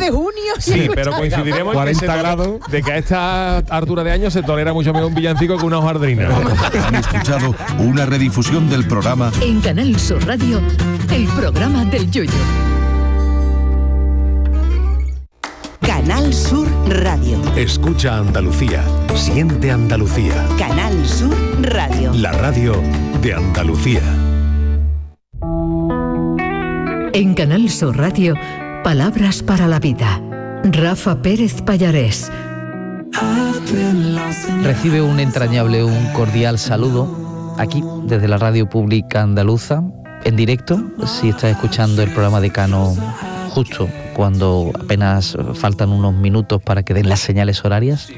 de junio. Sí, pero coincidiremos 40 grados. de que a esta altura de año se tolera mucho menos un villancico que una hojaldrina. Han escuchado una redifusión del programa En Canal Sur Radio, el programa del Yoyo. Canal Sur Radio. Escucha Andalucía, siente Andalucía. Canal Sur Radio. La radio de Andalucía. En Canal Sur Radio, Palabras para la Vida. Rafa Pérez Pallarés. Recibe un entrañable, un cordial saludo aquí desde la Radio Pública Andaluza, en directo, si estás escuchando el programa Decano justo cuando apenas faltan unos minutos para que den las señales horarias,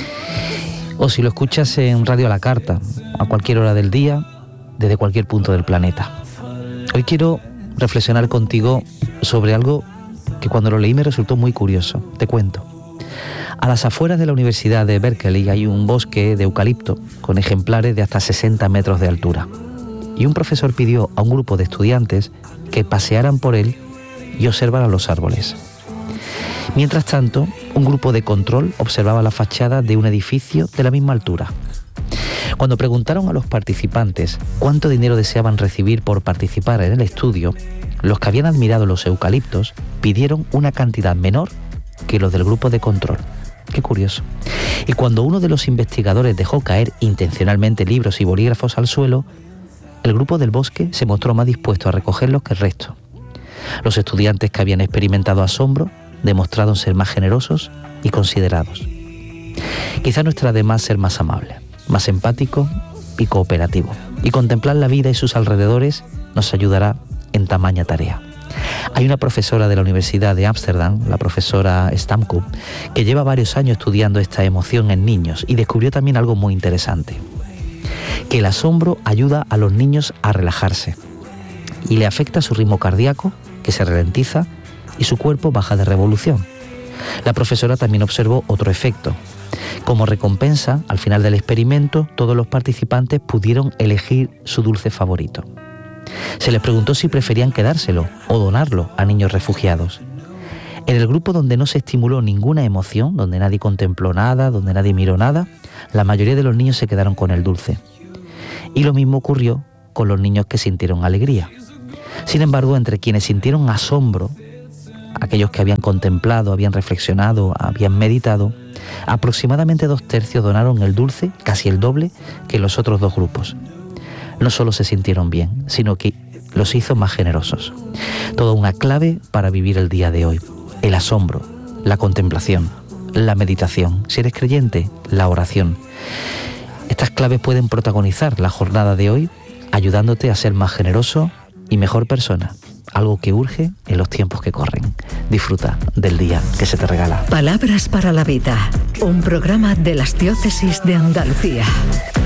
o si lo escuchas en Radio a la Carta, a cualquier hora del día, desde cualquier punto del planeta. Hoy quiero reflexionar contigo sobre algo que cuando lo leí me resultó muy curioso. Te cuento. A las afueras de la Universidad de Berkeley hay un bosque de eucalipto con ejemplares de hasta 60 metros de altura. Y un profesor pidió a un grupo de estudiantes que pasearan por él y observaran los árboles. Mientras tanto, un grupo de control observaba la fachada de un edificio de la misma altura. Cuando preguntaron a los participantes cuánto dinero deseaban recibir por participar en el estudio, los que habían admirado los eucaliptos pidieron una cantidad menor que los del grupo de control. Qué curioso. Y cuando uno de los investigadores dejó caer intencionalmente libros y bolígrafos al suelo, el grupo del bosque se mostró más dispuesto a recogerlos que el resto. Los estudiantes que habían experimentado asombro demostraron ser más generosos y considerados. Quizá no estará de más ser más amable, más empático y cooperativo. Y contemplar la vida y sus alrededores nos ayudará en tamaña tarea. Hay una profesora de la Universidad de Ámsterdam, la profesora Stamkop, que lleva varios años estudiando esta emoción en niños y descubrió también algo muy interesante: que el asombro ayuda a los niños a relajarse y le afecta su ritmo cardíaco, que se ralentiza, y su cuerpo baja de revolución. La profesora también observó otro efecto. Como recompensa, al final del experimento, todos los participantes pudieron elegir su dulce favorito. Se les preguntó si preferían quedárselo o donarlo a niños refugiados. En el grupo donde no se estimuló ninguna emoción, donde nadie contempló nada, donde nadie miró nada, la mayoría de los niños se quedaron con el dulce. Y lo mismo ocurrió con los niños que sintieron alegría. Sin embargo, entre quienes sintieron asombro, aquellos que habían contemplado, habían reflexionado, habían meditado, aproximadamente 2/3 donaron el dulce, casi el doble, que los otros dos grupos. No solo se sintieron bien, sino que los hizo más generosos. Toda una clave para vivir el día de hoy: el asombro, la contemplación, la meditación. Si eres creyente, la oración. Estas claves pueden protagonizar la jornada de hoy, ayudándote a ser más generoso y mejor persona, algo que urge en los tiempos que corren. Disfruta del día que se te regala. Palabras para la Vida, un programa de las Diócesis de Andalucía.